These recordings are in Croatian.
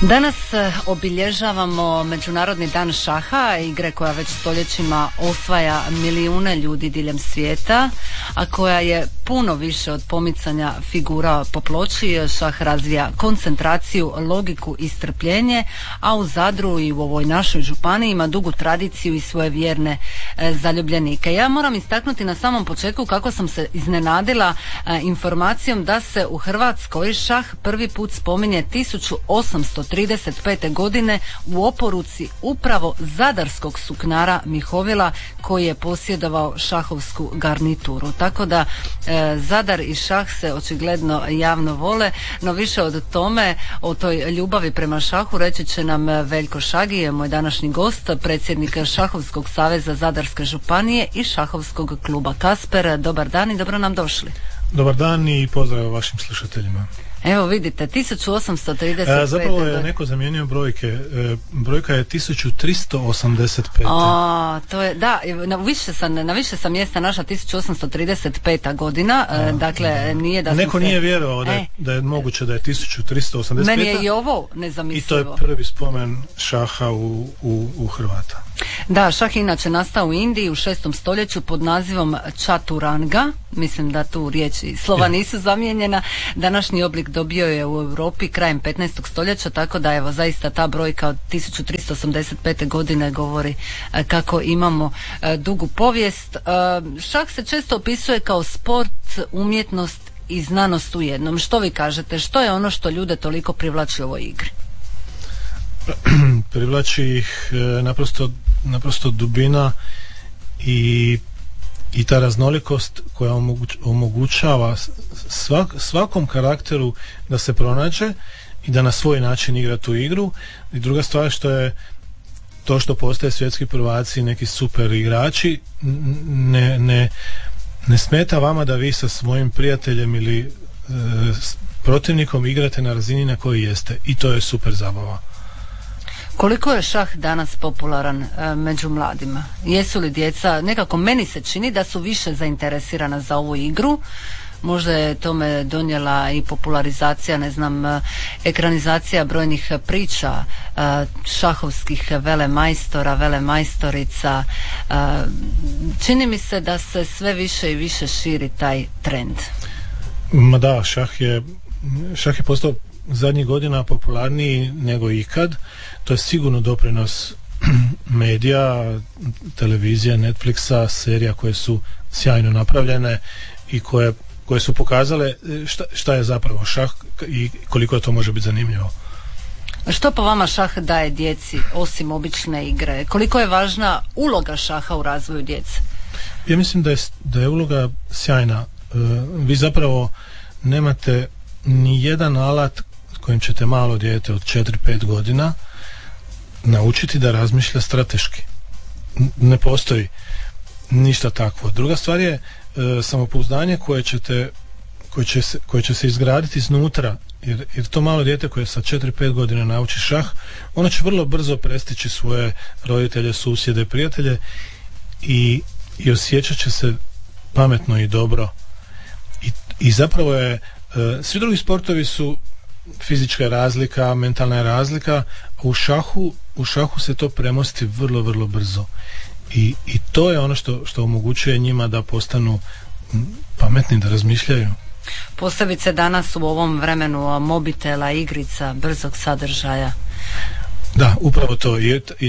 Danas obilježavamo Međunarodni dan šaha, igre koja već stoljećima osvaja milijune ljudi diljem svijeta, a koja je puno više od pomicanja figura po ploči. Šah razvija koncentraciju, logiku i strpljenje, a u Zadru i u ovoj našoj županiji ima dugu tradiciju i svoje vjerne zaljubljenike. Ja moram istaknuti na samom početku kako sam se iznenadila informacijom da se u Hrvatskoj šah prvi put spominje 1835. godine u oporuci upravo zadarskog suknara Mihovila koji je posjedovao šahovsku garnituru. Tako da Zadar i šah se očigledno javno vole, no više od tome, o toj ljubavi prema šahu reći će nam Veljko Šagije, moj današnji gost, predsjednik Šahovskog saveza Zadarske županije i šahovskog kluba Kasper. Dobar dan i dobro nam došli. Dobar dan i pozdrav vašim slušateljima. Evo vidite, 1835. Zapravo je neko zamijenio brojke. Brojka je 1385. To je, da, na više sam mjesta naša 1835. godina. Dakle, nije da neko nije vjerovao da je moguće da je 1385. Meni je i ovo nezamislivo. I to je prvi spomen šaha u Hrvata. Da, šah inače nastao u Indiji u 6. stoljeću pod nazivom Čaturanga. Mislim da tu riječi slova nisu zamijenjena. Današnji oblik dobio je u Europi krajem 15. stoljeća, tako da evo zaista ta brojka od 1385. godine govori kako imamo dugu povijest. Šah se često opisuje kao sport, umjetnost i znanost u jednom. Što vi kažete? Što je ono što ljude toliko privlači u ovoj igri? Privlači ih naprosto dubina i ta raznolikost koja omogućava svakom karakteru da se pronađe i da na svoj način igra tu igru. I druga stvar što je to što postoje svjetski prvaci i neki super igrači, ne smeta vama da vi sa svojim prijateljem ili protivnikom igrate na razini na kojoj jeste, i to je super zabava. Koliko je šah danas popularan među mladima? Jesu li djeca, nekako meni se čini da su više zainteresirana za ovu igru. Možda je tome donijela i popularizacija, ne znam, ekranizacija brojnih priča šahovskih velemajstora, velemajstorica. Čini mi se da se sve više i više širi taj trend. Ma da, šah je postao zadnjih godina popularniji nego ikad. To je sigurno doprinos medija, televizije, Netflixa, serija koje su sjajno napravljene i koje su pokazale šta je zapravo šah i koliko to može biti zanimljivo. Što po vama šah daje djeci osim obične igre? Koliko je važna uloga šaha u razvoju djece? Ja mislim da je uloga sjajna. Vi zapravo nemate ni jedan alat kojim ćete malo dijete od 4-5 godina naučiti da razmišlja strateški. Ne postoji ništa takvo. Druga stvar je samopouzdanje koje će se izgraditi iznutra, jer to malo dijete koje sa 4-5 godina nauči šah, ono će vrlo brzo prestići svoje roditelje, susjede, prijatelje i osjećat će se pametno i dobro. I zapravo je svi drugi sportovi su fizička razlika, mentalna je razlika, a u šahu se to premosti vrlo, vrlo brzo. I to je ono što omogućuje njima da postanu pametni, da razmišljaju. Posebice danas u ovom vremenu mobitela, igrica, brzog sadržaja. Da, upravo to. I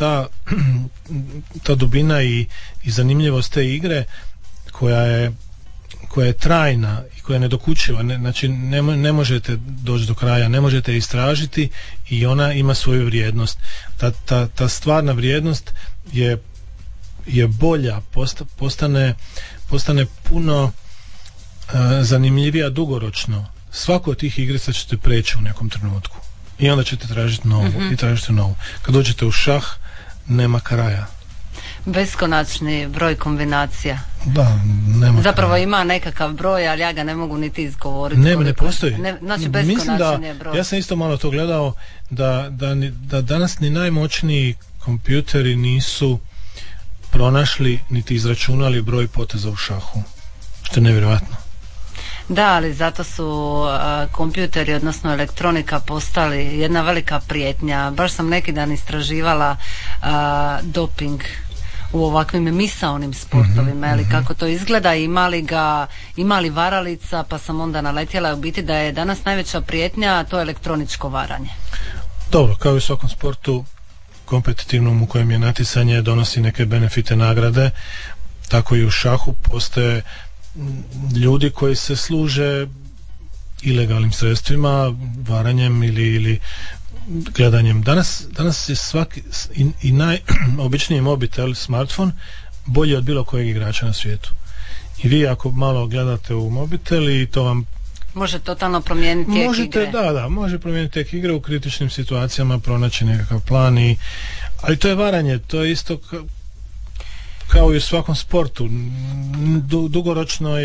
ta dubina i zanimljivost te igre koja je trajna i koja je nedokučiva, znači ne možete doći do kraja, ne možete istražiti i ona ima svoju vrijednost. Ta stvarna vrijednost je bolja, postane puno zanimljivija dugoročno. Svako od tih igrica ćete preći u nekom trenutku i onda ćete tražiti novu i tražiti novu. Kad dođete u šah, nema kraja. Beskonačni broj kombinacija. Da, nema. Zapravo ima nekakav broj, ali ja ga ne mogu niti izgovoriti. Ne postoji. Znači beskonačan je broj. Ja sam isto malo to gledao da danas ni najmoćniji kompjuteri nisu pronašli niti izračunali broj poteza u šahu. Što je nevjerojatno. Da, ali zato su kompjuteri, odnosno elektronika postali jedna velika prijetnja. Baš sam neki dan istraživala doping u ovakvim misaonim sportovima, ili kako to izgleda, ima li varalica, pa sam onda naletjela u biti da je danas najveća prijetnja, a to je elektroničko varanje. Dobro, kao i u svakom sportu kompetitivnom u kojem je natjecanje donosi neke benefite, nagrade, tako i u šahu postoje ljudi koji se služe ilegalnim sredstvima, varanjem ili gledanjem. Danas je svaki i najobičniji mobitel, smartfon, bolji od bilo kojeg igrača na svijetu. I vi ako malo gledate u mobitel i to vam može totalno promijeniti tijek igre. Da, može promijeniti tijek igre u kritičnim situacijama, pronaći nekakav plan ali to je varanje, to je isto kao i u svakom sportu. Dugoročno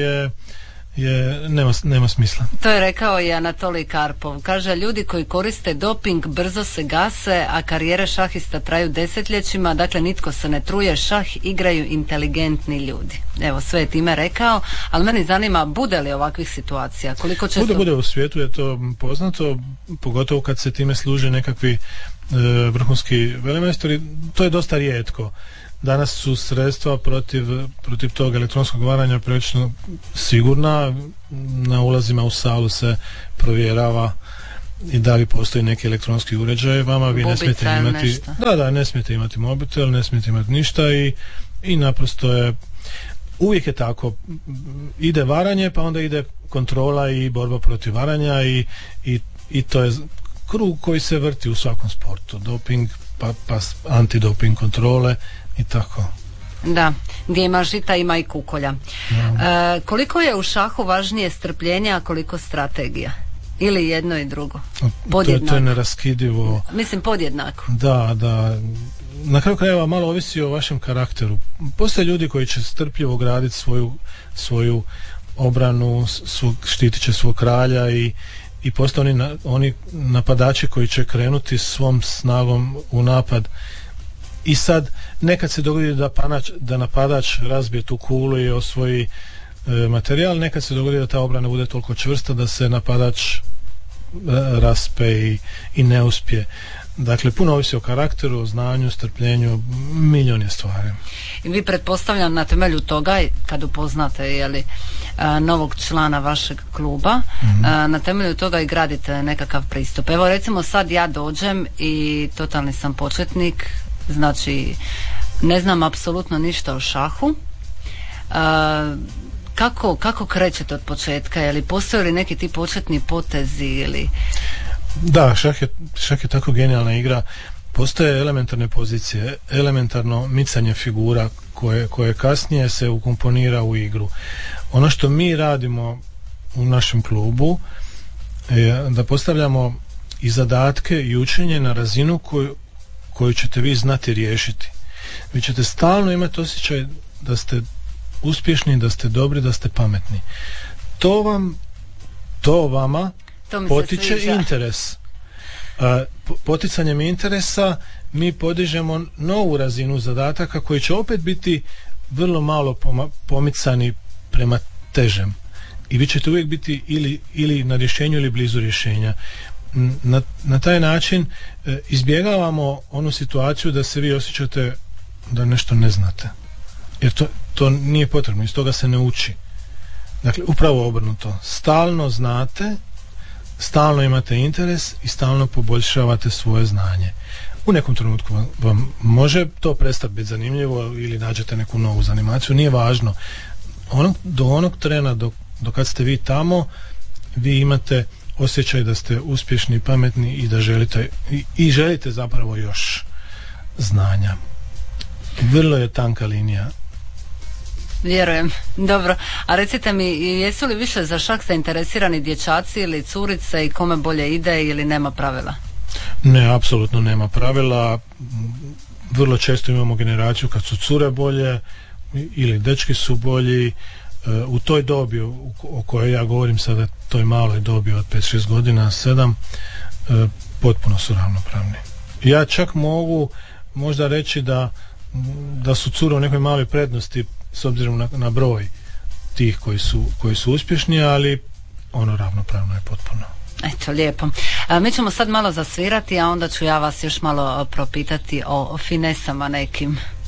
nema smisla. To je rekao i Anatolij Karpov. Kaže, ljudi koji koriste doping brzo se gase, a karijere šahista traju desetljećima, dakle nitko se ne truje, šah igraju inteligentni ljudi. Evo, sve je time rekao, ali meni zanima, bude li ovakvih situacija? Koliko često... Bude, u svijetu je to poznato, pogotovo kad se time služe nekakvi vrhunski velemajstori, to je dosta rijetko. Danas su sredstva protiv tog elektronskog varanja prilično sigurna. Na ulazima u salu se provjerava i da li postoji neki elektronski uređaj. Vama vi ne smijete imati ne smijete imati mobitel, ne smijete imati ništa i naprosto je uvijek je tako. Ide varanje, pa onda ide kontrola i borba protiv varanja i to je krug koji se vrti u svakom sportu. Doping, pa antidoping kontrole i tako. Da, gdje ima žita ima i kukolja. Koliko je u šahu važnije strpljenje, a koliko strategija? Ili jedno i drugo? Podjednako. To je neraskidivo. Mislim podjednako. Da. Na kraju krajeva malo ovisi o vašem karakteru. Postoje ljudi koji će strpljivo graditi svoju obranu, štitit će svog kralja i postoje oni napadači koji će krenuti svom snagom u napad. I sad nekad se dogodi da napadač razbije tu kulu i osvoji materijal, nekad se dogodi da ta obrana bude toliko čvrsta da se napadač raspe i ne uspije. Dakle, puno ovisi o karakteru, o znanju, strpljenju, milion je stvari. I vi pretpostavljam na temelju toga, kad upoznate novog člana vašeg kluba, na temelju toga i gradite nekakav pristup. Evo recimo sad ja dođem i totalni sam početnik, znači ne znam apsolutno ništa o šahu. Kako krećete od početka? Je li postoje li neki ti početni potezi ili... Da, šah je tako genijalna igra. Postoje elementarne pozicije, elementarno micanje figura koje kasnije se ukomponira u igru. Ono što mi radimo u našem klubu je da postavljamo i zadatke i učenje na razinu koju ćete vi znati riješiti. Vi ćete stalno imati osjećaj da ste uspješni, da ste dobri, da ste pametni. To vama potiče interes. Poticanjem interesa mi podižemo novu razinu zadataka koji će opet biti vrlo malo pomicani prema težem. I vi ćete uvijek biti ili na rješenju ili blizu rješenja. Na taj način izbjegavamo onu situaciju da se vi osjećate da nešto ne znate. Jer to nije potrebno, iz toga se ne uči. Dakle, upravo obrnuto. Stalno znate, stalno imate interes i stalno poboljšavate svoje znanje. U nekom trenutku vam može to prestati biti zanimljivo ili nađete neku novu zanimaciju, nije važno. Do onog trena, do kad ste vi tamo, vi imate osjećaj da ste uspješni i pametni i da želite zapravo još znanja. Vrlo je tanka linija. Vjerujem. Dobro. A recite mi, jesu li više za šah zainteresirani dječaci ili curice i kome bolje ide ili nema pravila? Ne, apsolutno nema pravila. Vrlo često imamo generaciju kad su cure bolje ili dečki su bolji. U toj dobi o kojoj ja govorim sada, toj maloj dobi od 5-6 godina, 7, potpuno su ravnopravni. Ja čak mogu možda reći da su cure u nekoj maloj prednosti s obzirom na broj tih koji su uspješni, ali ono ravnopravno je potpuno. Eto, lijepo. Mi ćemo sad malo zasvirati, a onda ću ja vas još malo propitati o finesama nekim.